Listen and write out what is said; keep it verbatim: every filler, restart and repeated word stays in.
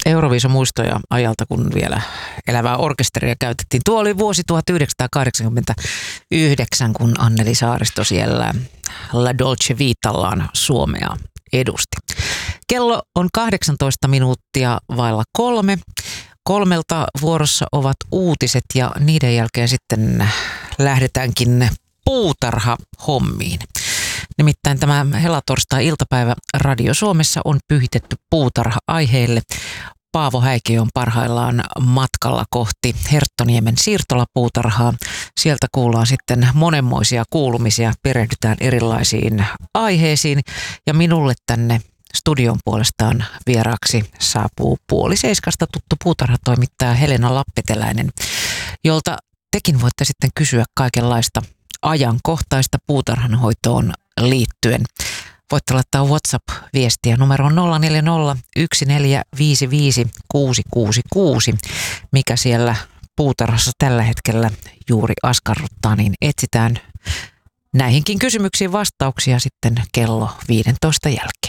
Euroviisa-muistoja ajalta, kun vielä elävää orkesteria käytettiin. Tuo oli vuosi tuhatyhdeksänsataakahdeksankymmentäyhdeksän, kun Anneli Saaristo siellä La Dolce Vitallaan Suomea edusti. Kello on kahdeksantoista minuuttia vailla kolme. Kolmelta vuorossa ovat uutiset ja niiden jälkeen sitten lähdetäänkin puutarha-hommiin. Nimittäin tämä helatorstai-iltapäivä Radio Suomessa on pyhitetty puutarha-aiheelle. Paavo Häikiö on parhaillaan matkalla kohti Herttoniemen siirtolapuutarhaa. Sieltä kuullaan sitten monenmoisia kuulumisia, perehdytään erilaisiin aiheisiin ja minulle tänne studion puolestaan vieraaksi saapuu puoli seiskasta tuttu puutarhatoimittaja Helena Lappeteläinen, jolta tekin voitte sitten kysyä kaikenlaista ajankohtaista puutarhanhoitoon liittyen. Voitte laittaa WhatsApp-viestiä numeroon nolla neljä nolla yksi neljä viisi viisi kuusi kuusi kuusi. Mikä siellä puutarhassa tällä hetkellä juuri askarruttaa, niin etsitään näihinkin kysymyksiin vastauksia sitten kello viisitoista jälkeen.